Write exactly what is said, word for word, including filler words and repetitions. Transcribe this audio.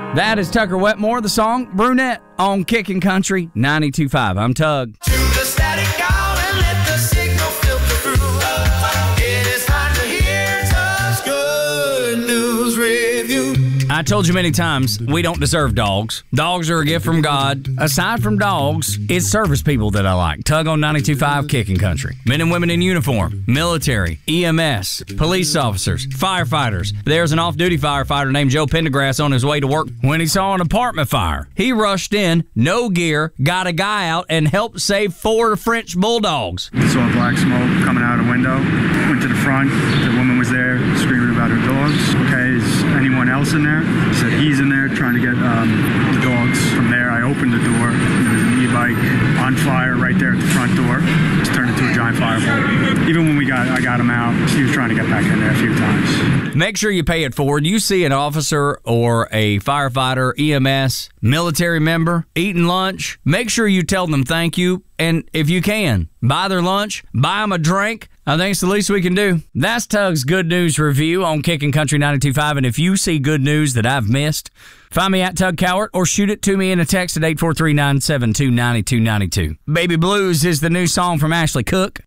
That is Tucker Wetmore, the song Brunette on Kickin' Country ninety-two point five. I'm Tug. To the static call and let the signal filter through. It is time to hear Tug's Good News Review. I told you many times, we don't deserve dogs. Dogs are a gift from God. Aside from dogs, it's service people that I like. Tug on ninety-two point five Kickin' Country. Men and women in uniform, military, E M S, police officers, firefighters. There's an off-duty firefighter named Joe Pendergrass on his way to work when he saw an apartment fire. He rushed in, no gear, got a guy out, and helped save four French bulldogs. Saw black smoke coming out of the window. Went to the front. The woman was there screaming about her dogs. Okay, is anyone else in there? He said he's in there trying to get um, the dogs. From there, I opened the door. There was an e-bike on fire right there at the front door. Just turned into a giant fireball. Even when we got, I got him out, he was trying to get back in there a few times. Make sure you pay it forward. You see an officer or a firefighter, E M S, military member eating lunch, make sure you tell them thank you. And if you can, buy their lunch, buy them a drink. I think it's the least we can do. That's Tug's Good News Review on Kickin' Country ninety-two point five. And if you see good news that I've missed, find me at Tug Cowart or shoot it to me in a text at eight four three, nine seven two, nine two nine two. Baby Blues is the new song from Ashley Cook.